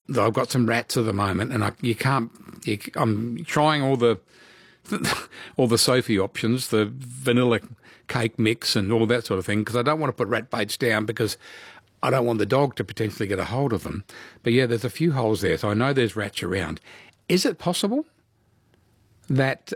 I've got some rats at the moment, and I'm trying all the Sophie options, the vanilla cake mix and all that sort of thing, because I don't want to put rat baits down because I don't want the dog to potentially get a hold of them. But yeah, there's a few holes there, so I know there's rats around. Is it possible that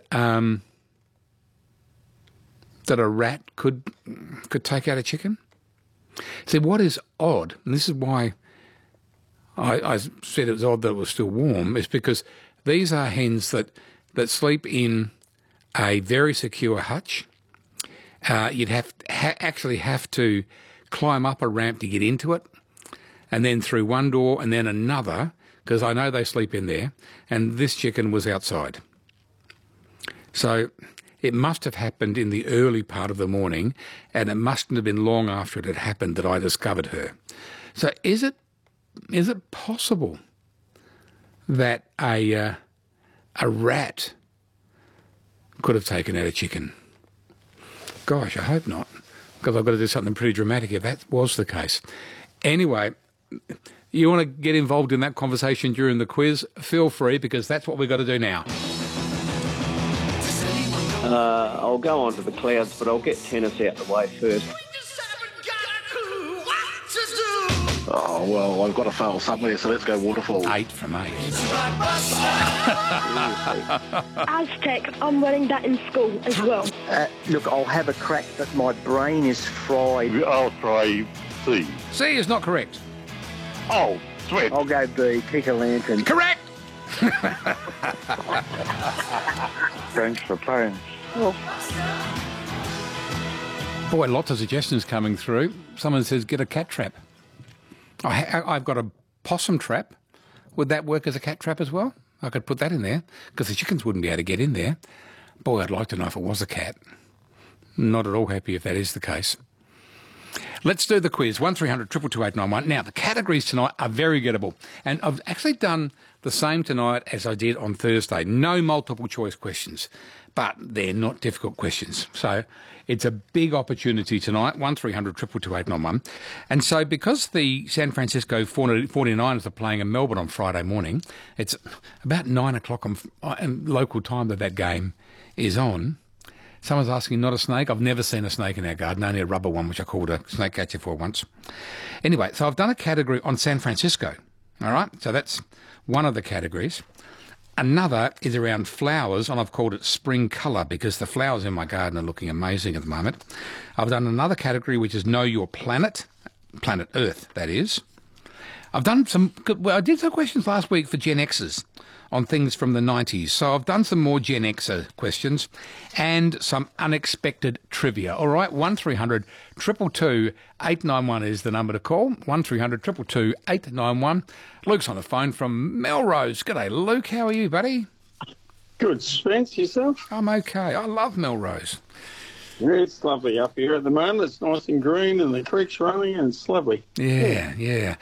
that a rat could take out a chicken? See, what is odd, and this is why I said it was odd that it was still warm, is because these are hens that sleep in a very secure hutch. You'd actually have to climb up a ramp to get into it, and then through one door and then another, because I know they sleep in there, and this chicken was outside. So it must have happened in the early part of the morning, and it mustn't have been long after it had happened that I discovered her. So is it possible that a rat could have taken out a chicken? Gosh, I hope not, because I've got to do something pretty dramatic if that was the case. Anyway, you want to get involved in that conversation during the quiz, feel free, because that's what we've got to do now. I'll go on to the clouds, but I'll get tennis out the way first. Oh, well, I've got to fail somewhere, so let's go waterfall. 8 from 8. Aztec, I'm running that in school as well. Look, I'll have a crack, but my brain is fried. I'll try C. C is not correct. Oh, sweet. I'll go B, pick a lantern. Correct! Thanks for playing. Boy, lots of suggestions coming through. Someone says, get a cat trap. I've got a possum trap. Would that work as a cat trap as well? I could put that in there, because the chickens wouldn't be able to get in there. Boy, I'd like to know if it was a cat. Not at all happy if that is the case. Let's do the quiz, 1300 222 891. Now, the categories tonight are very gettable, and I've actually done the same tonight as I did on Thursday. No multiple choice questions, but they're not difficult questions. So it's a big opportunity tonight, 1300 222 891. And so because the San Francisco 49ers are playing in Melbourne on Friday morning, it's about 9 o'clock on local time that game is on. Someone's asking, not a snake? I've never seen a snake in our garden, only a rubber one, which I called a snake catcher for once. Anyway, so I've done a category on San Francisco, all right? So that's one of the categories. Another is around flowers, and I've called it spring colour because the flowers in my garden are looking amazing at the moment. I've done another category, which is Know Your Planet, planet Earth, that is. I did some questions last week for Gen Xers on things from the 90s. So I've done some more Gen Xer questions and some unexpected trivia. All right, 1300 222 891 is the number to call. 1300 222 891. Luke's on the phone from Melrose. G'day, Luke. How are you, buddy? Good, Spence. Yourself? I'm okay. I love Melrose. Yeah, it's lovely up here at the moment. It's nice and green, and the creek's running, and it's lovely. Yeah.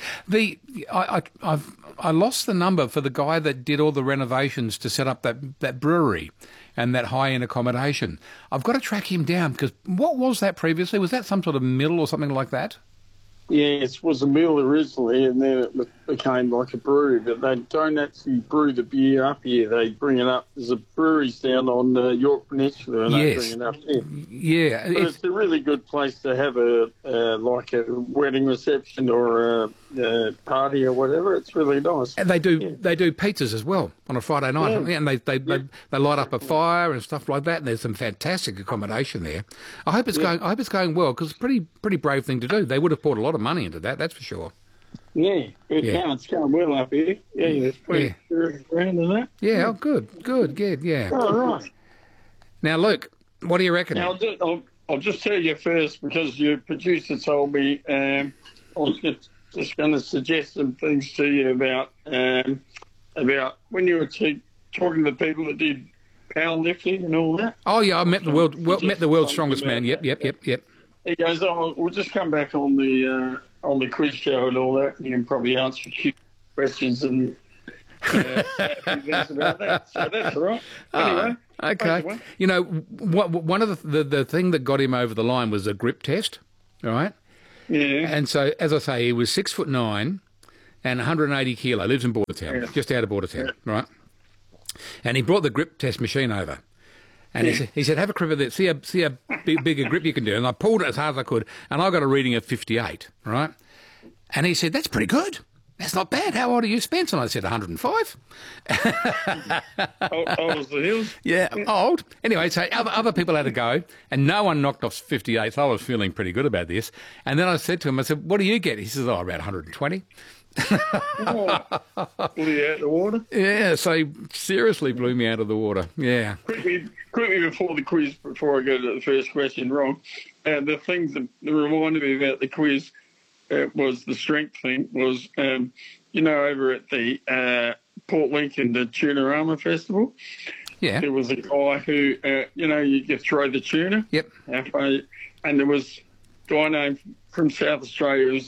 I lost the number for the guy that did all the renovations to set up that brewery and that high-end accommodation. I've got to track him down because what was that previously? Was that some sort of mill or something like that? Yeah, it was a mill originally, and then it became like a brewery. But they don't actually brew the beer up here. They bring it up. There's a breweries down on York Peninsula, and they bring it up here. Yeah, but it's a really good place to have a wedding reception or a party or whatever. It's really nice. And they do pizzas as well on a Friday night, and they light up a fire and stuff like that. And there's some fantastic accommodation there. I hope it's going well because it's a pretty brave thing to do. They would have poured a lot of money into that's for sure. Yeah, it's going well up here. Yeah, there's plenty around in that. Yeah, oh, good, yeah. Oh, right. Now, Luke, what do you reckon? Now, I'll just tell you first, because your producer told me I was just going to suggest some things to you about when you were talking to people that did powerlifting and all that. Oh, yeah, I met the world's strongest man. Yep. He goes, we'll just come back on the quiz show and all that, and you can probably answer a few questions and things about that. So that's all right. Anyway. Okay. You know, one of the thing that got him over the line was a grip test, all right? Yeah. And so, as I say, he was 6'9", and 180 kilo, lives in Bordertown, just out of Bordertown, right? And he brought the grip test machine over. And he said, have a grip of it, see how big a grip you can do. And I pulled it as hard as I could, and I got a reading of 58, right? And he said, that's pretty good. That's not bad. How old are you, Spence? And I said, 105. Old as the hills. Yeah, old. Anyway, so other people had a go, and no one knocked off 58, so I was feeling pretty good about this. And then I said to him, I said, what do you get? He says, about 120. Blew you out the water. Yeah, so he seriously blew me out of the water. Yeah. Quickly before the quiz, before I go to the first question, Ron, the things that reminded me about the quiz was the strength thing was, over at the Port Lincoln, the Tuna-Rama Festival. Yeah. There was a guy who, you throw the tuna. Yep. Halfway, and there was a guy named from South Australia who was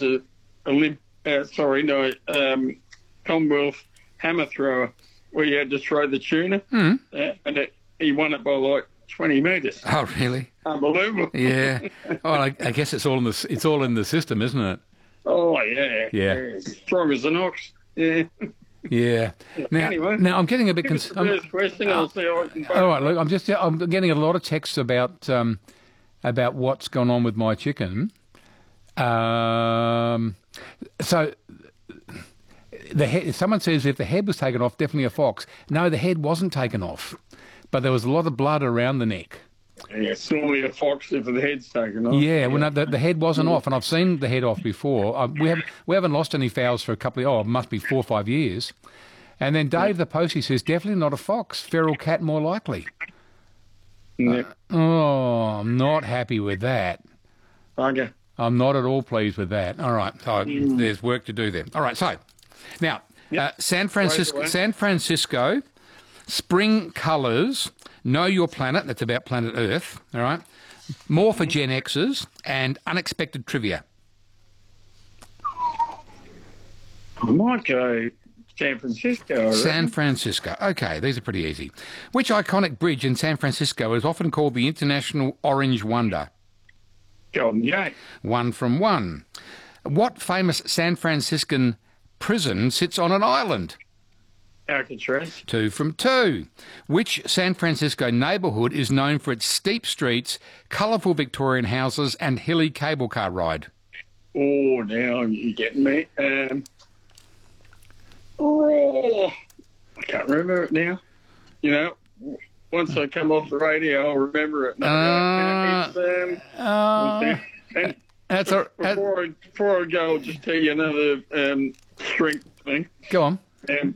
Commonwealth hammer thrower, where you had to throw the tuna, and he won it by like 20 metres. Oh, really? Unbelievable. Yeah. Well, I guess it's all in the system, isn't it? Oh yeah. Yeah. Strong as an ox. Yeah. Yeah. Now, Anyway, now I'm getting a bit concerned. First question. I'll see how I can. All right, look, I'm getting a lot of texts about what's gone on with my chicken. So the head, someone says if the head was taken off, definitely a fox. No, the head wasn't taken off, but there was a lot of blood around the neck. Yeah, it's normally a fox if the head's taken off. Yeah, well, no, the head wasn't off, and I've seen the head off before. We haven't lost any fowls for a couple of, must be 4 or 5 years. And then Dave the Postie says, definitely not a fox, feral cat more likely. Yep. I'm not happy with that. Okay. I'm not at all pleased with that. All right, so there's work to do there. All right, so now San Francisco, spring colours. Know Your Planet, that's about planet Earth, all right? More for Gen Xers, and unexpected trivia. I might go San Francisco. San Francisco. Okay, these are pretty easy. Which iconic bridge in San Francisco is often called the International Orange Wonder? Golden Gate. 1 from 1. What famous San Franciscan prison sits on an island? Alcatraz. 2 from 2. Which San Francisco neighbourhood is known for its steep streets, colourful Victorian houses and hilly cable car ride? Oh, now you're getting me. I can't remember it now. Once I come off the radio, I'll remember it. Before I go, I'll just tell you another strength thing. Go on.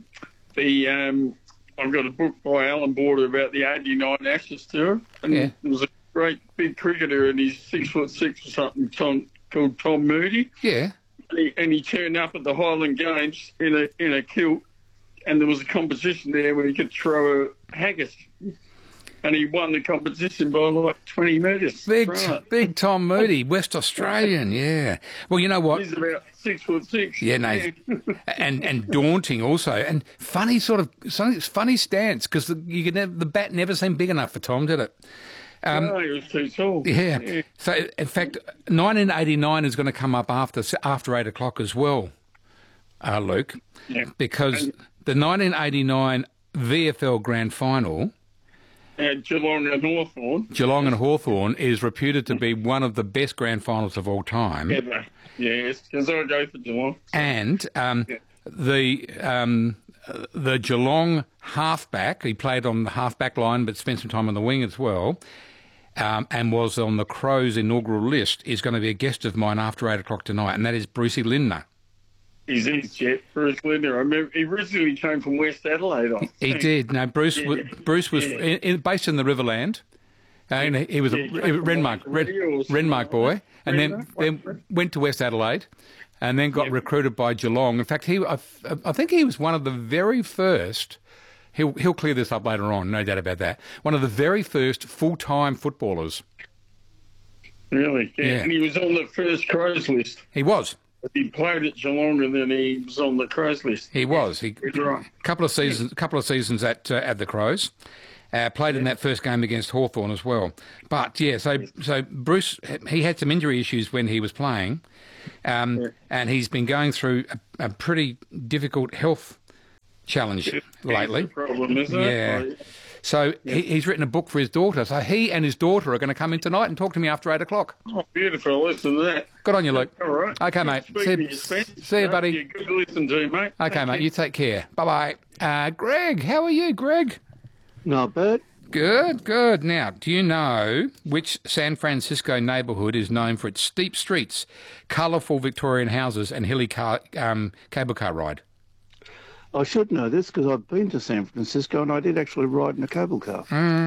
I've got a book by Alan Border about the '89 Ashes tour, and there was a great big cricketer, and he's 6'6" or something, called Tom Moody. Yeah. And he turned up at the Highland Games in a kilt, and there was a competition there where he could throw a haggis. And he won the competition by like 20 metres. Big Tom Moody, West Australian, yeah. Well, you know what? He's about 6'6". Yeah, no, and daunting also, and funny funny stance because the bat never seemed big enough for Tom, did it? No, he was too tall. Yeah. So in fact, 1989 is going to come up after 8 o'clock as well, Luke, because the 1989 VFL Grand Final. Geelong and Hawthorn is reputed to be one of the best grand finals of all time. Ever. Yes, because I go for Geelong. And the Geelong halfback, he played on the halfback line but spent some time on the wing as well, and was on the Crows' inaugural list, is going to be a guest of mine after 8 o'clock tonight, and that is Brucey Lindner. He's Bruce Lindner. I remember he originally came from West Adelaide. He did. No, Bruce was based in the Riverland. And he was a Renmark boy, and then went to West Adelaide, and then got recruited by Geelong. In fact, I think he was one of the very first. He'll clear this up later on, no doubt about that. One of the very first full-time footballers. Really? Yeah. And he was on the first Crows list. He was. He played at Geelong, and then he was on the Crows list. He was. A couple of seasons at the Crows, Played in that first game against Hawthorn as well. But, yeah, so Bruce, he had some injury issues when he was playing, and he's been going through a pretty difficult health challenge lately. That's the problem, isn't it? Yeah. So he's written a book for his daughter. So he and his daughter are going to come in tonight and talk to me after 8 o'clock. Oh, beautiful. Listen to that. Good on you, Luke. All right. Okay, mate. See you, buddy. Good to listen to you, mate. Okay, mate. You take care. Bye-bye. Greg, how are you, Greg? Not bad. Good. Now, do you know which San Francisco neighbourhood is known for its steep streets, colourful Victorian houses and hilly cable car ride? I should know this because I've been to San Francisco and I did actually ride in a cable car.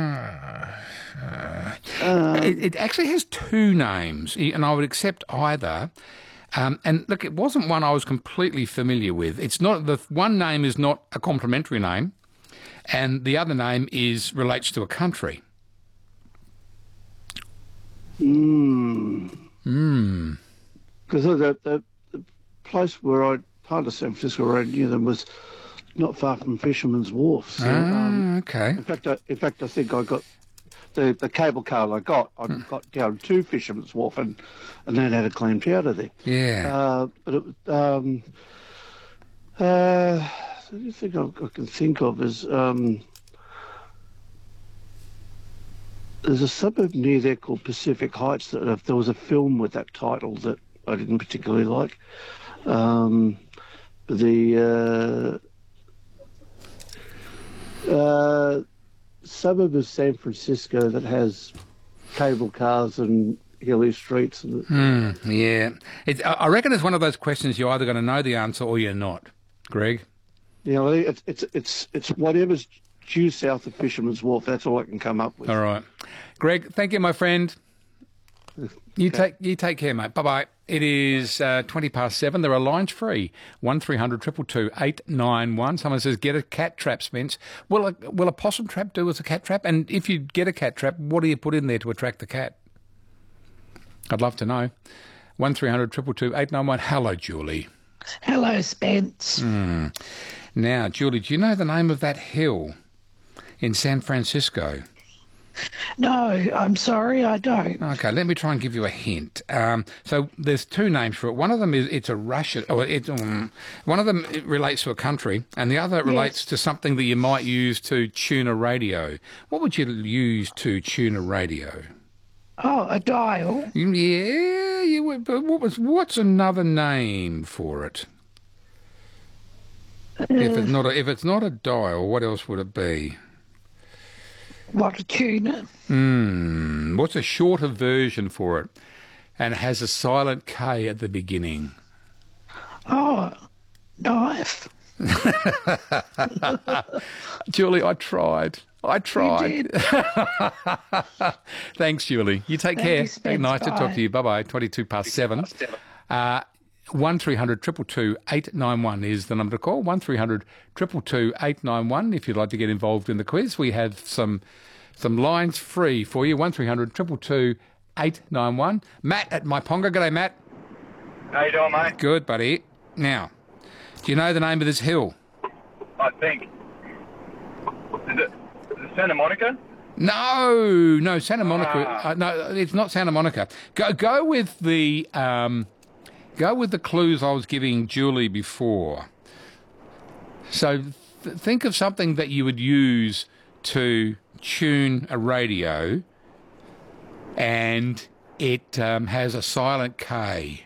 It actually has two names, and I would accept either. And look, it wasn't one I was completely familiar with. It's not the one name is not a complimentary name, and the other name relates to a country. Because the place where part of San Francisco where I knew them was not far from Fisherman's Wharf. So, okay. In fact, I think I got the cable car I got down to Fisherman's Wharf and then had a clam chowder there. Yeah. But it was, the only thing I can think of is there's a suburb near there called Pacific Heights that there was a film with that title that I didn't particularly like. The suburb of San Francisco that has cable cars and hilly streets. Yeah. I reckon it's one of those questions you're either going to know the answer or you're not, Greg. Yeah, well, it's whatever's due south of Fisherman's Wharf. That's all I can come up with. All right. Greg, thank you, my friend. You take care, mate. Bye-bye. It is 7:20. There are lines free. 1300 222 891. Someone says, get a cat trap, Spence. Will a possum trap do as a cat trap? And if you get a cat trap, what do you put in there to attract the cat? I'd love to know. 1300 222 891. Hello, Julie. Hello, Spence. Now, Julie, do you know the name of that hill in San Francisco? No, I'm sorry, I don't. Okay, let me try and give you a hint. So there's two names for it. One of them it's a Russian. One of them it relates to a country, and the other relates to something that you might use to tune a radio. What would you use to tune a radio? Oh, a dial. Yeah, you would. But what's another name for it? If it's not a dial, what else would it be? What, a tuner? What's a shorter version for it? And it has a silent K at the beginning. Oh, knife. Julie, I tried. You did. Thanks, Julie. You take care. Nice to talk to you. Bye-bye. 7:22. 1300 222 891 is the number to call. 1300 222 891 if you'd like to get involved in the quiz. We have some lines free for you. 1300 222 891. Matt at Maiponga. G'day, Matt. How you doing, mate? Good, buddy. Now, do you know the name of this hill? I think. Is it Santa Monica? No, Santa Monica. No, it's not Santa Monica. Go with the clues I was giving Julie before. So think of something that you would use to tune a radio, and it has a silent K.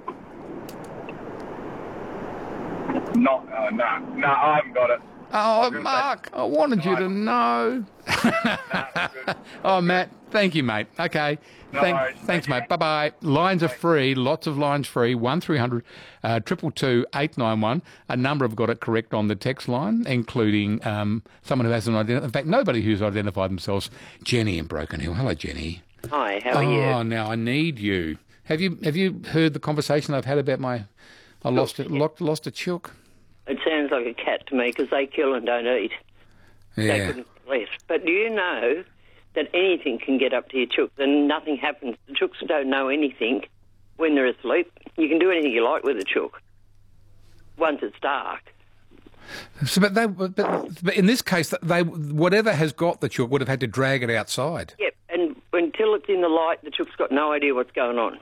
No, I haven't got it. Oh, Mark, I wanted you to know. Oh, Matt, thank you, mate. Okay. Thanks, mate. Bye-bye. Lines are free, lots of lines free. 1300 222 891. A number have got it correct on the text line, including someone who hasn't identified. In fact, nobody who's identified themselves. Jenny in Broken Hill. Hello, Jenny. Hi, how are you? Oh, now I need you. Have you heard the conversation I've had about I lost a chook? It sounds like a cat to me because they kill and don't eat. Yeah. They couldn't less. But do you know that anything can get up to your chooks and nothing happens? The chooks don't know anything when they're asleep. You can do anything you like with a chook once it's dark. So, but in this case, whatever has got the chook would have had to drag it outside. Yep, and until it's in the light, the chook's got no idea what's going on.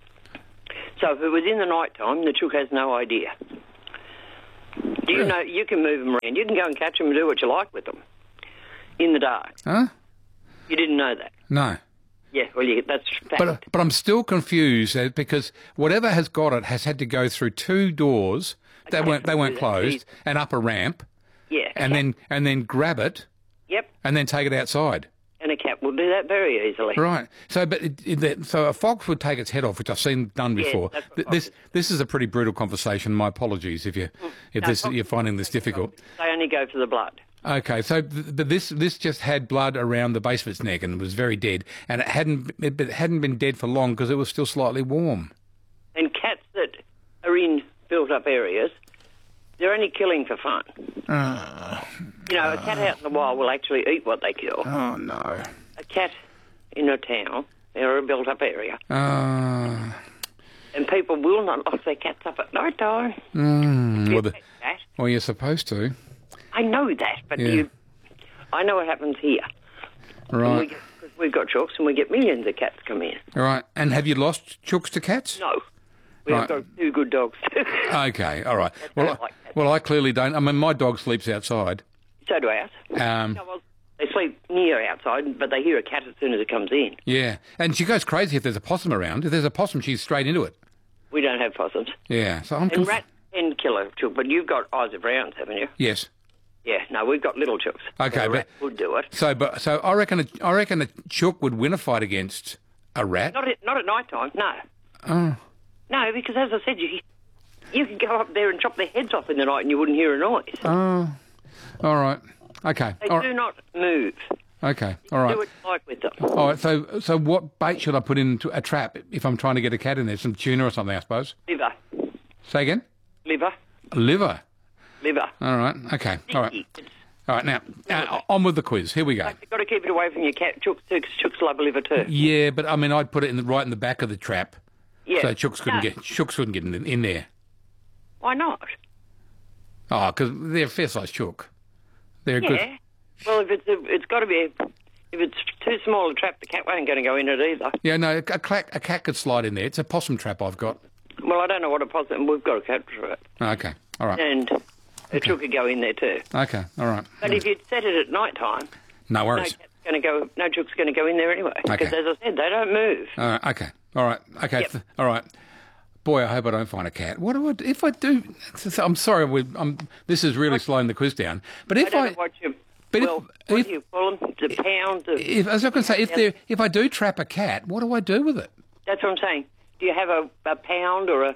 So if it was in the night time, the chook has no idea. You know, you can move them around. You can go and catch them and do what you like with them in the dark. Huh? You didn't know that? No. Yeah, well, that's fact. But I'm still confused because whatever has got it has had to go through two doors. They weren't closed, and up a ramp. Yeah. And then grab it. Yep. And then take it outside. And a cat will do that very easily. Right. So, so a fox would take its head off, which I've seen done before. This is a pretty brutal conversation. My apologies if you're finding this difficult. They only go for the blood. Okay, so but this just had blood around the base of its neck and it was very dead, and it hadn't been dead for long because it was still slightly warm. And cats that are in built-up areas, they're only killing for fun. You know, a cat out in the wild will actually eat what they kill. Oh no! A cat in a town or a built-up area, and people will not lock their cats up at night time. Well, you're supposed to. I know that, but Yeah. I know what happens here. Right. We've got chooks and we get millions of cats come in. All right. And have you lost chooks to cats? No. We've got two good dogs. Okay. All right. Well, I clearly don't. I mean, my dog sleeps outside. So do ours. They sleep near outside, but they hear a cat as soon as it comes in. Yeah. And she goes crazy if there's a possum around. If there's a possum, she's straight into it. We don't have possums. Yeah. So I'm And rats can kill a chook, but you've got Isaac Browns, haven't you? Yes. Yeah, no, we've got little chooks. Okay, A but rat would do it. So I reckon a chook would win a fight against a rat. Not at night time, no. Oh. No, because as I said, you could go up there and chop their heads off in the night and you wouldn't hear a noise. Oh. All right. Okay. They All do right. not move. Okay. All right. Do what you like with them. All right. So what bait should I put into a trap if I'm trying to get a cat in there? Some tuna or something, I suppose. Liver. Say again. Liver. Liver. Liver. All right. Okay. All right. All right. Now on with the quiz. Here we go. You've got to keep it away from your cat. Chooks love liver too. Yeah, but I mean, I'd put it right in the back of the trap. Yeah. So chooks couldn't get in there. Why not? Oh, because they're a fair-sized chook. They're Yeah. good. Well, if it's got to be. If it's too small a trap, the cat ain't going to go in it either. Yeah, no, a cat could slide in there. It's a possum trap I've got. Well, I don't know what a possum. We've got a cat for it. Okay, all right. And a chook could go in there too. Okay, all right. But if you'd set it at night time, no worries. No chook's going to go in there anyway. Because as I said, they don't move. Okay, all right. Okay, Yep. all right. Boy, I hope I don't find a cat. What do I do if I do? I'm sorry. This is really slowing the quiz down. But if I don't know what you. What do you call them? The pound. As I was going to say, if I do trap a cat, what do I do with it? That's what I'm saying. Do you have a pound or a?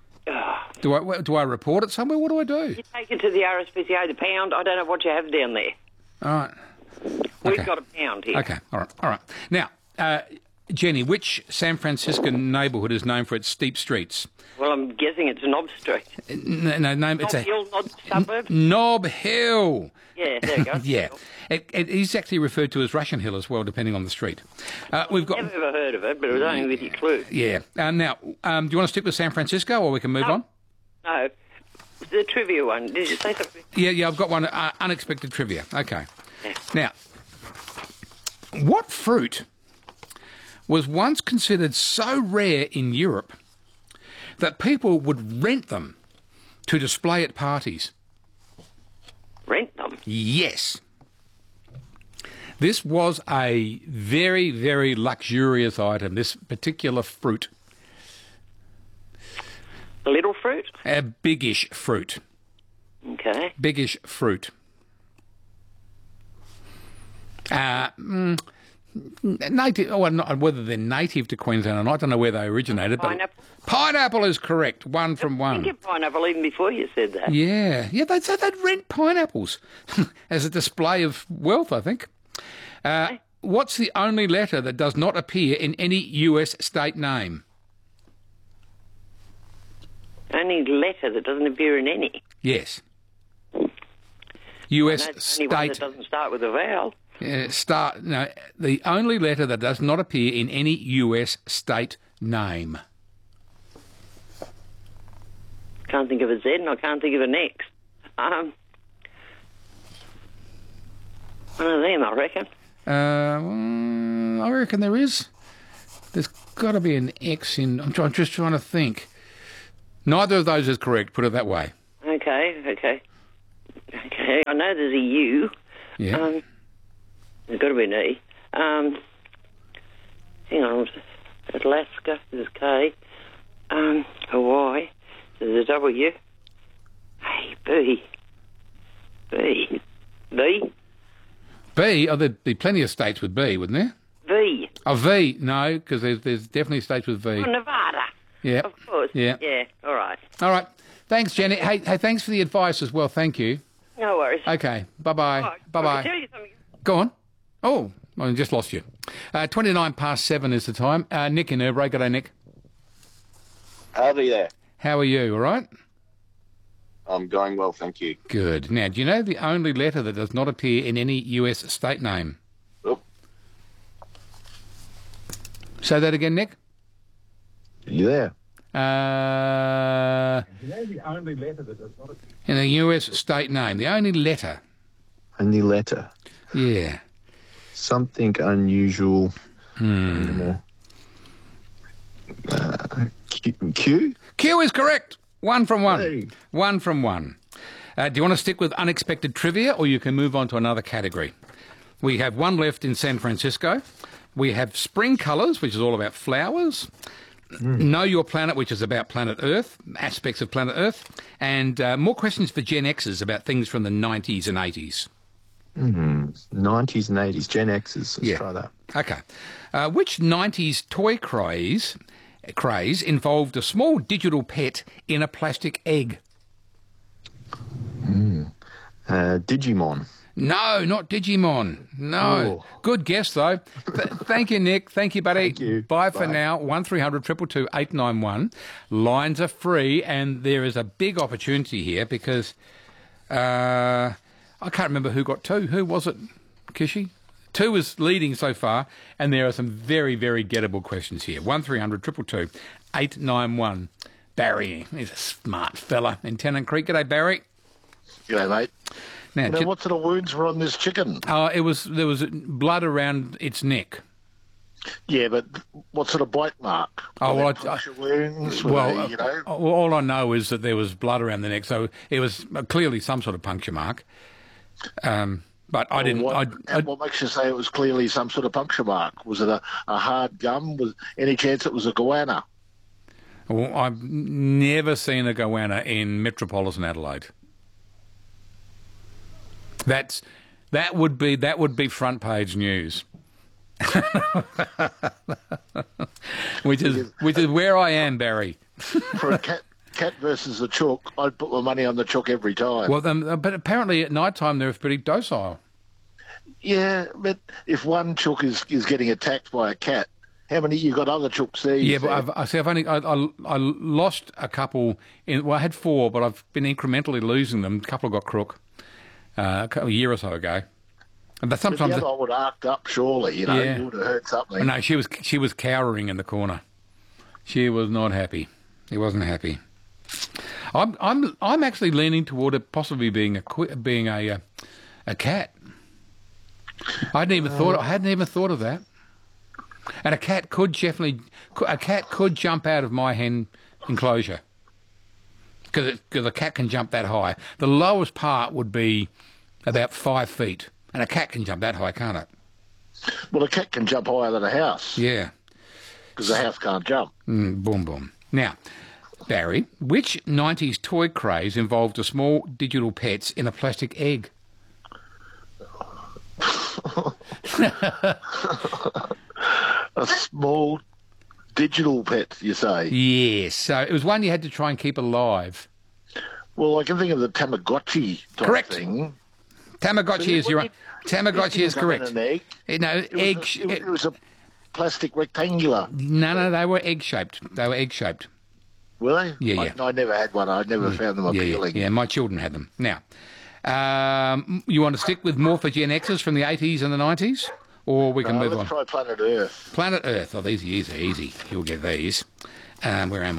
Do I report it somewhere? What do I do? You take it to the RSPCA. The pound. I don't know what you have down there. All right. We've got a pound here. Okay. All right. Now, Jenny, which San Franciscan neighbourhood is known for its steep streets? Well, I'm guessing it's Knob Street. No, it's Knob Hill, Knob suburb. Nob Hill. Yeah, there you go. Yeah. It is actually referred to as Russian Hill as well, depending on the street. We've got. Never ever heard of it, but it was only with your clue. Yeah. Now, do you want to stick with San Francisco, or we can move on? No, the trivia one. Did you say something? Yeah. I've got one. Unexpected trivia. Okay. Yeah. Now, what fruit was once considered so rare in Europe that people would rent them to display at parties? Rent them? Yes. This was a very, very luxurious item, this particular fruit. A little fruit? A biggish fruit. Okay. Biggish fruit. Native, whether they're native to Queensland or not, I don't know where they originated. Pineapple? But pineapple is correct, one from one. I think pineapple even before you said that. Yeah, they'd rent pineapples as a display of wealth, I think. What's the only letter that does not appear in any US state name? Only letter that doesn't appear in any? Yes. US Only one that doesn't start with a vowel. The only letter that does not appear in any US state name. Can't think of a Z and I can't think of an X. One of them, I reckon. I reckon there is. There's got to be an X in... I'm just trying to think. Neither of those is correct, put it that way. Okay. I know there's a U. Yeah. There's got to be an E. Hang on. Alaska, there's K. Hawaii, there's a W. Hey, B. B? Oh, there'd be plenty of states with B, wouldn't there? V. Oh, V. No, because there's definitely states with V. Oh, Nevada. Yeah. Of course. Yeah. Yeah, all right. All right. Thanks, Jenny. Hey, thanks for the advice as well. Thank you. No worries. Okay. Bye-bye. Oh, Bye-bye. I can tell you something. Go on. Oh, I just lost you. 7:29 is the time. Nick in Urbro. G'day, Nick. Howdy there. How are you? All right? I'm going well, thank you. Good. Now, do you know the only letter that does not appear in any US state name? Oh. Say that again, Nick. You there? You know the only letter that does not appear in a US state name. The only letter. Only letter. Yeah. Something unusual. Q? Q is correct. 1 from 1. Hey. 1 from 1. Do you want to stick with unexpected trivia, or you can move on to another category? We have one left in San Francisco. We have spring colours, which is all about flowers. Know Your Planet, which is about planet Earth, aspects of planet Earth. And more questions for Gen Xers about things from the 90s and 80s. 90s and 80s, Gen X's. Let's try that. Okay. Which 90s toy craze involved a small digital pet in a plastic egg? Digimon. No, not Digimon. No. Oh. Good guess, though. Thank you, Nick. Thank you, buddy. Thank you. Bye for now. 1300 222 891. Lines are free, and there is a big opportunity here because I can't remember who got 2. Who was it, Kishi? 2 is leading so far, and there are some very, very gettable questions here. 1300 222 891. Barry is a smart fella in Tennant Creek. G'day, Barry. G'day, mate. Now, What sort of wounds were on this chicken? there was blood around its neck. Yeah, but what sort of bite mark? Oh, well, puncture wounds? all I know is that there was blood around the neck, so it was clearly some sort of puncture mark. But I didn't. What makes you say it was clearly some sort of puncture mark? Was it a hard gum? Was any chance it was a goanna? Well, I've never seen a goanna in metropolitan Adelaide. That would be front page news. which is where I am, Barry. For a cat versus a chook, I'd put my money on the chook every time. Well, but apparently at night time they're pretty docile. Yeah, but if one chook is getting attacked by a cat, how many you got other chooks there? Yeah, but I lost a couple. I had 4, but I've been incrementally losing them. A couple got crook a year or so ago. But sometimes the other one would have arced up, surely. You would have heard something. No, she was cowering in the corner. She was not happy. She wasn't happy. I'm actually leaning toward it possibly being a cat. I hadn't even thought of that. And a cat could jump out of my hen enclosure because a cat can jump that high. The lowest part would be about 5 feet, and a cat can jump that high, can't it? Well, a cat can jump higher than a house. Yeah, because the house can't jump. Boom, boom. Now, Barry, which 90s toy craze involved a small digital pets in a plastic egg? A small digital pet, you say? Yes. So it was one you had to try and keep alive. Well, I can think of the Tamagotchi type thing. Tamagotchi is correct. An egg? It was a plastic rectangular. No, they were egg-shaped. Were they? Yeah. I never had one. I never found them appealing. Yeah, my children had them. Now, you want to stick with more for Gen Xers from the 80s and the 90s? Or we can move on. Let's try Planet Earth. Planet Earth. Oh, these are easy. You'll get these. Where am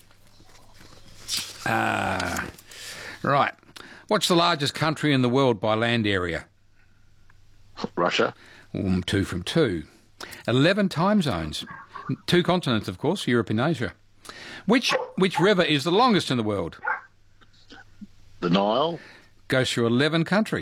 I? Right. What's the largest country in the world by land area? Russia. 2 from 2. 11 time zones. 2 continents, of course, Europe and Asia. Which river is the longest in the world? The Nile. Goes through 11 countries.